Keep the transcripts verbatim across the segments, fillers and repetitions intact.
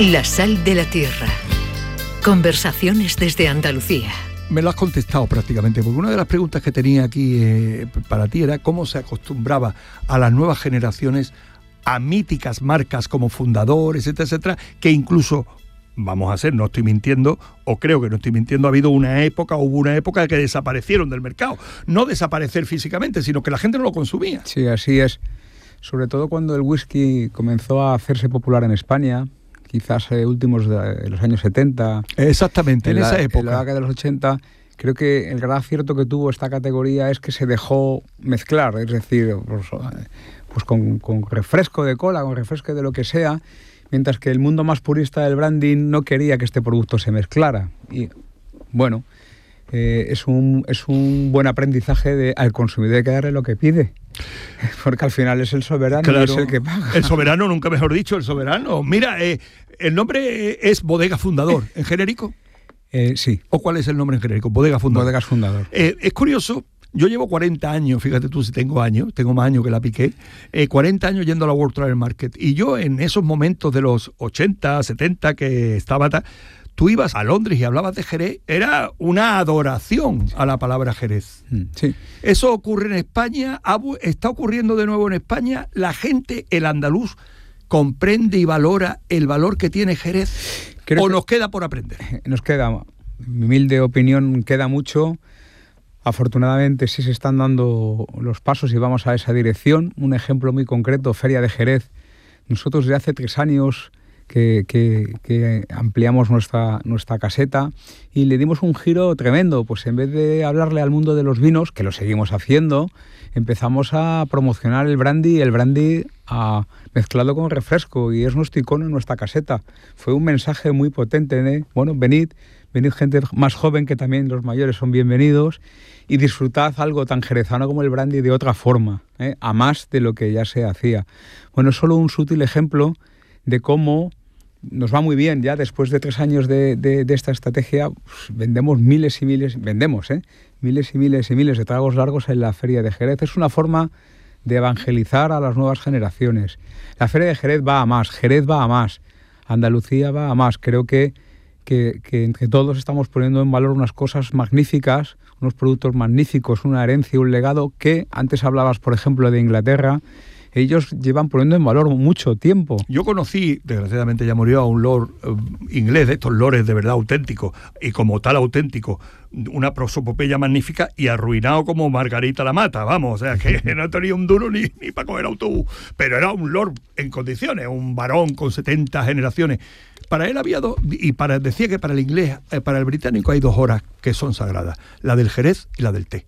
La sal de la tierra. Conversaciones desde Andalucía. Me lo has contestado prácticamente, porque una de las preguntas que tenía aquí eh, para ti era cómo se acostumbraba a las nuevas generaciones a míticas marcas como Fundador, etcétera, etcétera, que incluso, vamos a ser, no estoy mintiendo, o creo que no estoy mintiendo, ha habido una época, hubo una época que desaparecieron del mercado. No desaparecer físicamente, sino que la gente no lo consumía. Sí, así es. Sobre todo cuando el whisky comenzó a hacerse popular en España, quizás eh, últimos de los años setenta. Exactamente, en, en esa la, época. En la década de los ochenta, creo que el gran acierto que tuvo esta categoría es que se dejó mezclar, es decir, pues, pues con, con refresco de cola, con refresco de lo que sea, mientras que el mundo más purista del branding no quería que este producto se mezclara. Y bueno, eh, es, un, es un buen aprendizaje de, al consumidor hay que darle lo que pide. Porque al final es el soberano, claro, y es el que paga. El soberano, nunca mejor dicho, el soberano. Mira, eh, el nombre es Bodega Fundador, ¿en genérico? Eh, sí. ¿O cuál es el nombre en genérico? Bodega Fundador. Bodegas Fundador. Eh, es curioso, yo llevo cuarenta años, fíjate tú si tengo años, tengo más años que la Piqué, eh, cuarenta años yendo a la World Travel Market. Y yo en esos momentos de los ochenta, setenta que estaba... Ta, tú ibas a Londres y hablabas de Jerez, era una adoración a la palabra Jerez. Sí. Eso ocurre en España, está ocurriendo de nuevo en España. La gente, el andaluz, comprende y valora el valor que tiene Jerez. Creo ¿O nos queda por aprender? Nos queda, mi humilde opinión, queda mucho. Afortunadamente sí se están dando los pasos y vamos a esa dirección. Un ejemplo muy concreto, Feria de Jerez. Nosotros desde hace tres años... Que, que, que ampliamos nuestra, nuestra caseta y le dimos un giro tremendo. Pues en vez de hablarle al mundo de los vinos, que lo seguimos haciendo, empezamos a promocionar el brandy, el brandy a, mezclado con refresco, y es nuestro icono en nuestra caseta. Fue un mensaje muy potente de, bueno, venid, venid gente más joven, que también los mayores son bienvenidos, y disfrutad algo tan jerezano como el brandy de otra forma, ¿eh? A más de lo que ya se hacía. Bueno, es solo un sutil ejemplo de cómo nos va muy bien. Ya después de tres años de, de, de esta estrategia, pues, vendemos miles y miles, vendemos, ¿eh? miles y miles y miles de tragos largos en la Feria de Jerez. Es una forma de evangelizar a las nuevas generaciones. La Feria de Jerez va a más, Jerez va a más, Andalucía va a más. Creo que, que, que entre todos estamos poniendo en valor unas cosas magníficas, unos productos magníficos, una herencia, un legado que, antes hablabas, por ejemplo, de Inglaterra, ellos llevan poniendo en valor mucho tiempo. Yo conocí, desgraciadamente ya murió, a un lord uh, inglés, de estos lores de verdad auténticos, y como tal auténtico, una prosopopeya magnífica, y arruinado como Margarita la Mata, vamos, o sea, que no tenía un duro ni, ni para coger autobús, pero era un lord en condiciones, un varón con setenta generaciones. Para él había dos, y para, decía que para el inglés, eh, para el británico hay dos horas que son sagradas, la del Jerez y la del té.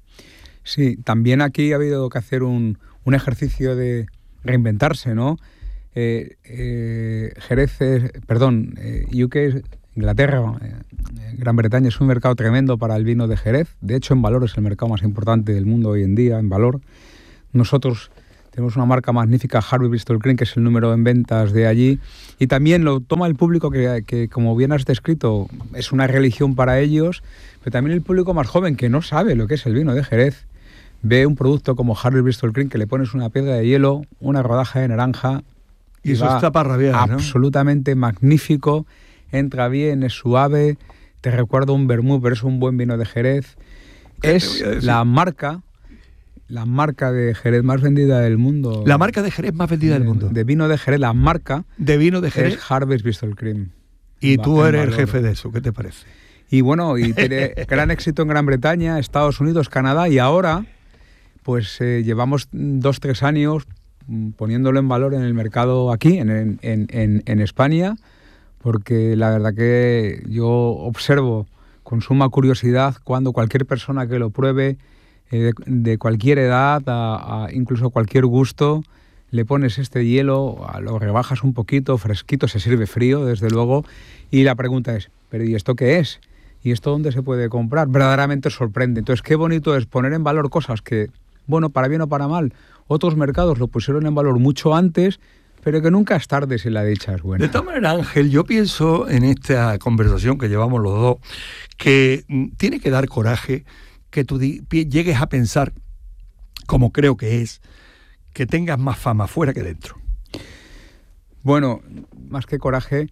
Sí, también aquí ha habido que hacer un... un ejercicio de reinventarse, ¿no? Eh, eh, Jerez, es, perdón, eh, U K, Inglaterra, eh, Gran Bretaña es un mercado tremendo para el vino de Jerez. De hecho, en valor es el mercado más importante del mundo hoy en día, en valor. Nosotros tenemos una marca magnífica, Harvey Bristol Cream, que es el número en ventas de allí. Y también lo toma el público que, que, como bien has descrito, es una religión para ellos, pero también el público más joven que no sabe lo que es el vino de Jerez. Ve un producto como Harvey Bristol Cream, que le pones una piedra de hielo, una rodaja de naranja... Y, y eso está para rabiar, ¿no? Absolutamente magnífico, entra bien, es suave, te recuerda un vermut, pero es un buen vino de Jerez. Es la marca, la marca de Jerez más vendida del mundo. La marca de Jerez más vendida de, del mundo. De vino de Jerez, la marca de vino de Jerez es Harvey Bristol Cream. Y tú eres el jefe de eso, ¿qué te parece? Y bueno, y tiene gran éxito en Gran Bretaña, Estados Unidos, Canadá, y ahora... pues eh, llevamos dos, tres años poniéndolo en valor en el mercado aquí, en, en, en, en España, porque la verdad que yo observo con suma curiosidad cuando cualquier persona que lo pruebe, eh, de, de cualquier edad, a, a incluso cualquier gusto, le pones este hielo, lo rebajas un poquito, fresquito, se sirve frío, desde luego, y la pregunta es, ¿pero y esto qué es? ¿Y esto dónde se puede comprar? Verdaderamente sorprende. Entonces, qué bonito es poner en valor cosas que... bueno, para bien o para mal, otros mercados lo pusieron en valor mucho antes, pero que nunca es tarde si la dicha es buena. De todas maneras, Ángel, yo pienso en esta conversación que llevamos los dos, que tiene que dar coraje que tú di- llegues a pensar, como creo que es, que tengas más fama fuera que dentro. Bueno, más que coraje,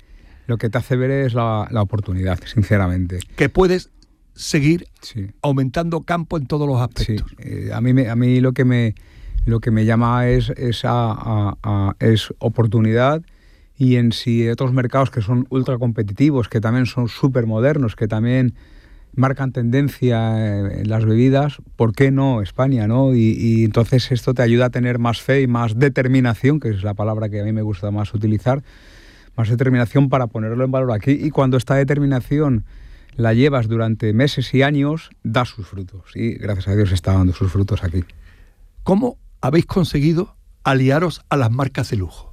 lo que te hace ver es la, la oportunidad, sinceramente. Que puedes seguir sí. aumentando campo en todos los aspectos. Sí. Eh, a mí, me, a mí lo que me, lo que me llama es, es, a, a, a, es oportunidad, y en sí otros mercados que son ultra competitivos, que también son súper modernos, que también marcan tendencia en las bebidas, ¿por qué no España, no? Y, y entonces esto te ayuda a tener más fe y más determinación, que es la palabra que a mí me gusta más utilizar, más determinación para ponerlo en valor aquí, y cuando esta determinación la llevas durante meses y años, da sus frutos, y gracias a Dios está dando sus frutos aquí. ¿Cómo habéis conseguido aliaros a las marcas de lujo?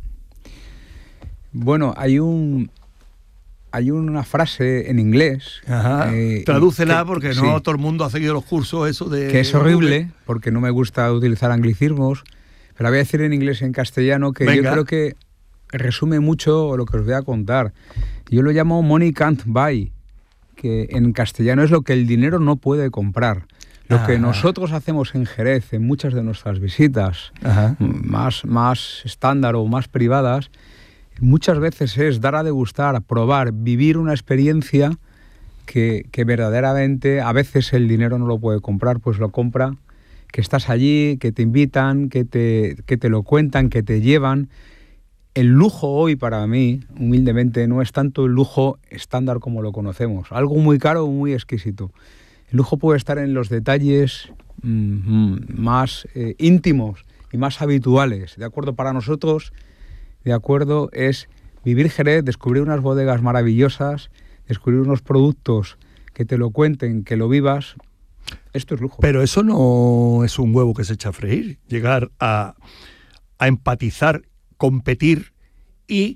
Bueno, hay un hay una frase en inglés. Ajá. Eh, Tradúcela que, porque sí. no todo el mundo ha seguido los cursos eso de... Que es horrible, porque no me gusta utilizar anglicismos, pero la voy a decir en inglés y en castellano, que Venga. Yo creo que resume mucho lo que os voy a contar. Yo lo llamo money can't buy, que en castellano es lo que el dinero no puede comprar. Lo Ajá. que nosotros hacemos en Jerez, en muchas de nuestras visitas, Ajá. más, más estándar o más privadas, muchas veces es dar a degustar, probar, vivir una experiencia que, que verdaderamente a veces el dinero no lo puede comprar, pues lo compra, que estás allí, que te invitan, que te, que te lo cuentan, que te llevan. El lujo hoy para mí, humildemente, no es tanto el lujo estándar como lo conocemos, algo muy caro o muy exquisito. El lujo puede estar en los detalles mmm, más eh, íntimos y más habituales, ¿de acuerdo? Para nosotros... De acuerdo, es vivir Jerez, descubrir unas bodegas maravillosas, descubrir unos productos que te lo cuenten, que lo vivas. Esto es lujo. Pero eso no es un huevo que se echa a freír. Llegar a, a empatizar, competir y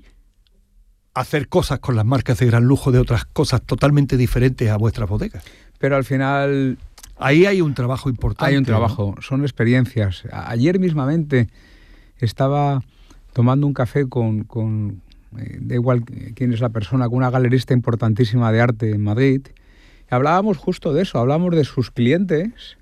hacer cosas con las marcas de gran lujo de otras cosas totalmente diferentes a vuestras bodegas. Pero al final... Ahí hay un trabajo importante. Hay un trabajo, ¿no? Son experiencias. Ayer mismamente estaba... tomando un café con, con eh, da igual quién es la persona, con una galerista importantísima de arte en Madrid, y hablábamos justo de eso, hablábamos de sus clientes,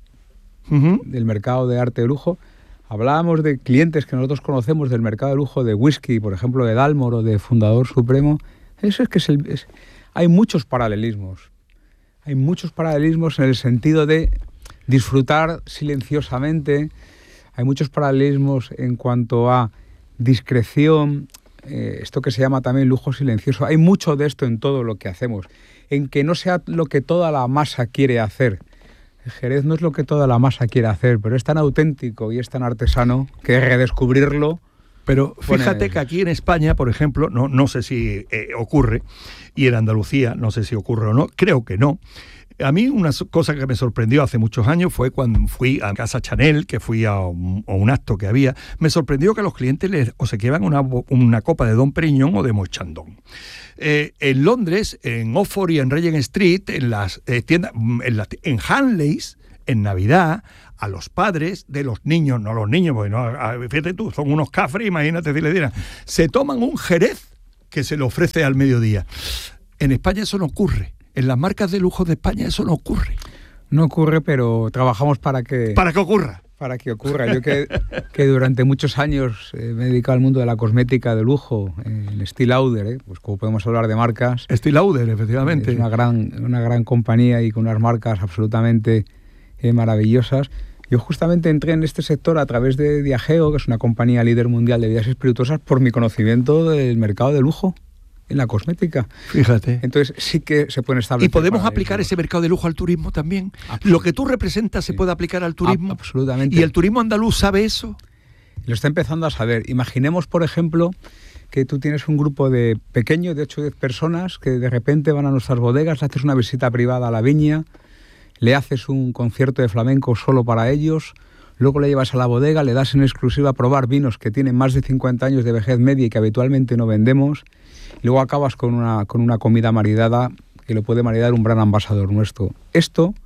uh-huh. del mercado de arte de lujo, hablábamos de clientes que nosotros conocemos del mercado de lujo de whisky, por ejemplo, de Dalmor o de Fundador Supremo. Eso es que es el, es, hay muchos paralelismos, hay muchos paralelismos en el sentido de disfrutar silenciosamente, hay muchos paralelismos en cuanto a discreción, eh, esto que se llama también lujo silencioso. Hay mucho de esto en todo lo que hacemos, en que no sea lo que toda la masa quiere hacer. El Jerez no es lo que toda la masa quiere hacer, pero es tan auténtico y es tan artesano que redescubrirlo... Pero fíjate pone... que aquí en España, por ejemplo, no, no sé si eh, ocurre, y en Andalucía no sé si ocurre o no, creo que no. A mí una cosa que me sorprendió hace muchos años fue cuando fui a Casa Chanel, que fui a un, a un acto que había, me sorprendió que los clientes les obsequiaban una, una copa de Dom Perignon o de Moët Chandon. Eh, en Londres, en Oxford y en Regent Street, en las eh, tiendas, en, la, en Hanleys, en Navidad, a los padres de los niños, no los niños, porque no, a, fíjate tú, son unos cafres, imagínate si le dieran, se toman un Jerez que se le ofrece al mediodía. En España eso no ocurre. En las marcas de lujo de España eso no ocurre. No ocurre, pero trabajamos para que... Para que ocurra. Para que ocurra. Yo que, que durante muchos años eh, me he dedicado al mundo de la cosmética de lujo, eh, en Estée Lauder, eh, pues como podemos hablar de marcas... Estée Lauder, efectivamente. Es una gran, una gran compañía y con unas marcas absolutamente eh, maravillosas. Yo justamente entré en este sector a través de Diageo, que es una compañía líder mundial de bebidas espirituosas, por mi conocimiento del mercado de lujo en la cosmética. Fíjate. Entonces sí que se pueden establecer... ¿Y podemos aplicar ese mercado de lujo al turismo también? Lo que tú representas se sí. puede aplicar al turismo. A- absolutamente. ¿Y el turismo andaluz sabe eso? Lo está empezando a saber. Imaginemos, por ejemplo, que tú tienes un grupo de pequeño, de ocho o diez personas, que de repente van a nuestras bodegas, le haces una visita privada a la viña, le haces un concierto de flamenco solo para ellos, luego le llevas a la bodega, le das en exclusiva a probar vinos que tienen más de cincuenta años de vejez media y que habitualmente no vendemos, y luego acabas con una, con una comida maridada que lo puede maridar un gran ambasador nuestro. Esto,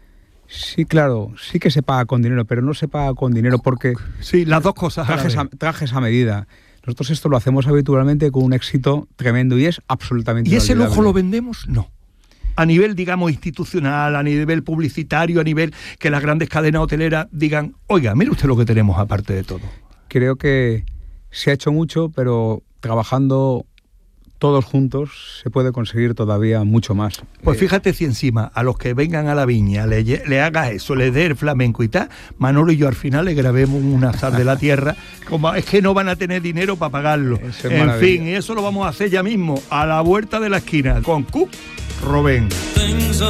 sí, claro, sí que se paga con dinero, pero no se paga con dinero porque... Sí, las dos cosas. Trajes a, trajes a medida. Nosotros esto lo hacemos habitualmente con un éxito tremendo y es absolutamente... ¿Y ese lujo lo vendemos? No. A nivel, digamos, institucional, a nivel publicitario, a nivel que las grandes cadenas hoteleras digan, oiga, mire usted lo que tenemos aparte de todo. Creo que se ha hecho mucho, pero trabajando todos juntos se puede conseguir todavía mucho más. Pues Eh, fíjate si encima a los que vengan a la viña le, lle- le hagas eso, le dé el flamenco y tal, Manolo y yo al final le grabemos un azar de la tierra, como es que no van a tener dinero para pagarlo. Eso es En maravilla. fin, y eso lo vamos a hacer ya mismo, a la vuelta de la esquina, con Cook Robén.